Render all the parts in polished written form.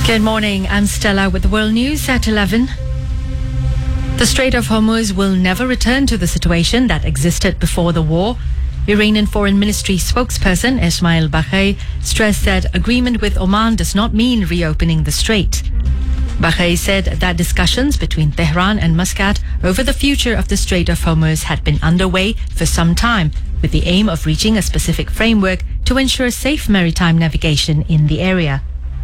Good morning, I'm Stella with the World News at 11. The Strait of Hormuz will never return to the situation that existed before the war. Iranian Foreign Ministry spokesperson Ismail Baghei stressed that agreement with Oman does not mean reopening the strait. Baghei said that discussions between Tehran and Muscat over the future of the Strait of Hormuz had been underway for some time, with the aim of reaching a specific framework to ensure safe maritime navigation in the area.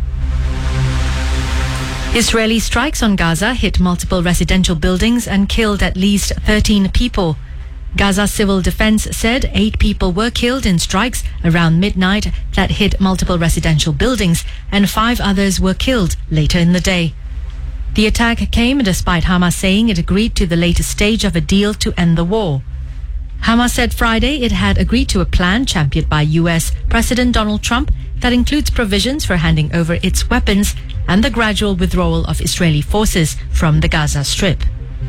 Israeli strikes on Gaza hit multiple residential buildings and killed at least 13 people. Gaza Civil Defense said 8 people were killed in strikes around midnight that hit multiple residential buildings, and 5 others were killed later in the day. The attack came despite Hamas saying it agreed to the latest stage of a deal to end the war. Hamas said Friday it had agreed to a plan championed by US President Donald Trump that includes provisions for handing over its weapons and the gradual withdrawal of Israeli forces from the Gaza Strip.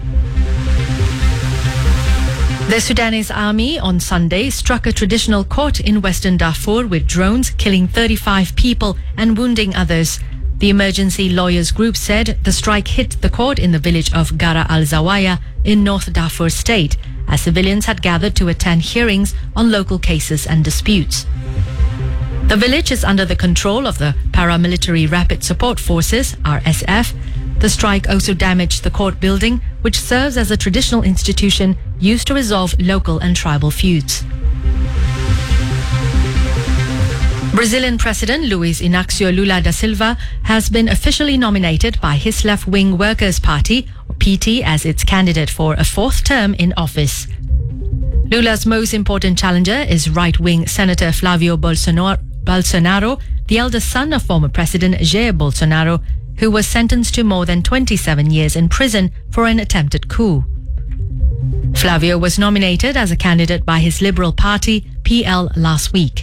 The Sudanese army on Sunday struck a traditional court in western Darfur with drones, killing 35 people and wounding others. The emergency lawyers group said the strike hit the court in the village of Gara al-Zawaya in North Darfur state, as civilians had gathered to attend hearings on local cases and disputes. The village is under the control of the Paramilitary Rapid Support Forces, RSF. The strike also damaged the court building, which serves as a traditional institution used to resolve local and tribal feuds. Brazilian President Luiz Inácio Lula da Silva has been officially nominated by his left-wing Workers' Party, or PT, as its candidate for a 4th term in office. Lula's most important challenger is right-wing Senator Flavio Bolsonaro, the eldest son of former President Jair Bolsonaro, who was sentenced to more than 27 years in prison for an attempted coup. Flavio was nominated as a candidate by his Liberal Party, PL, last week.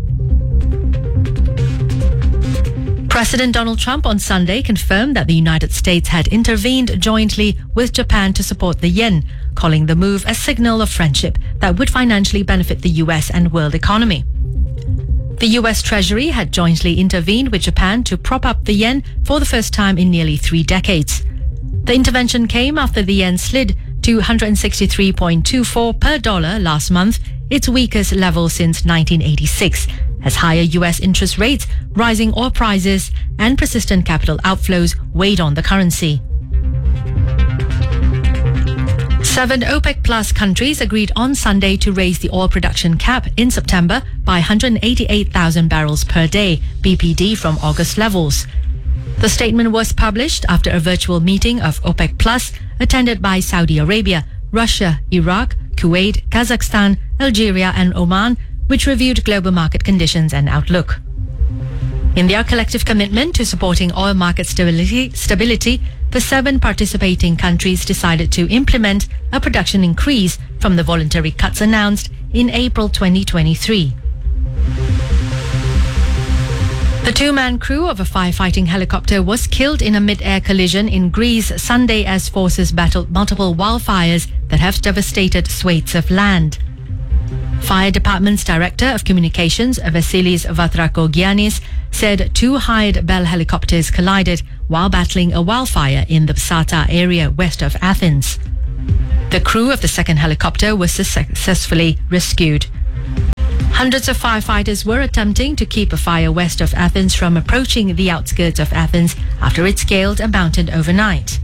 President Donald Trump on Sunday confirmed that the United States had intervened jointly with Japan to support the yen, calling the move a signal of friendship that would financially benefit the US and world economy. The US Treasury had jointly intervened with Japan to prop up the yen for the first time in nearly 3 decades. The intervention came after the yen slid to 163.24 per dollar last month, its weakest level since 1986, as higher US interest rates, rising oil prices, and persistent capital outflows weighed on the currency. 7 OPEC Plus countries agreed on Sunday to raise the oil production cap in September by 188,000 barrels per day, BPD, from August levels. The statement was published after a virtual meeting of OPEC Plus attended by Saudi Arabia, Russia, Iraq, Kuwait, Kazakhstan, Algeria and Oman, which reviewed global market conditions and outlook. In their collective commitment to supporting oil market stability, the 7 participating countries decided to implement a production increase from the voluntary cuts announced in April 2023. The 2-man crew of a firefighting helicopter was killed in a mid-air collision in Greece Sunday as forces battled multiple wildfires that have devastated swathes of land. Fire Department's Director of Communications, Vasilis Vatrakogiannis, said 2 hired Bell helicopters collided while battling a wildfire in the Psata area west of Athens. The crew of the second helicopter was successfully rescued. Hundreds of firefighters were attempting to keep a fire west of Athens from approaching the outskirts of Athens after it scaled a mountain overnight.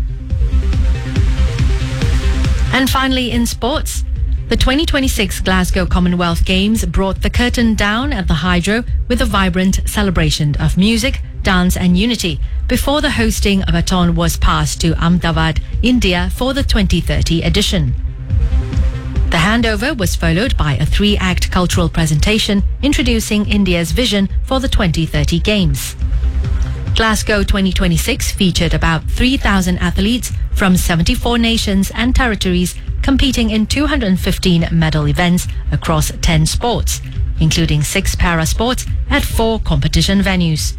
And finally, in sports, the 2026 Glasgow Commonwealth Games brought the curtain down at the Hydro with a vibrant celebration of music, dance and unity before the hosting baton was passed to Ahmedabad, India for the 2030 edition. The handover was followed by a 3-act cultural presentation introducing India's vision for the 2030 Games. Glasgow 2026 featured about 3,000 athletes from 74 nations and territories competing in 215 medal events across 10 sports, including 6 para sports at 4 competition venues.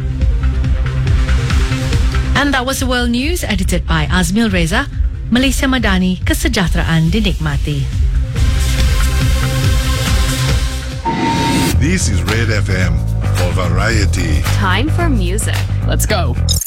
And that was the World News, edited by Azmil Reza. Malaysia Madani, kesejahteraan dinikmati. This is Red FM. for variety. Time for music. Let's go.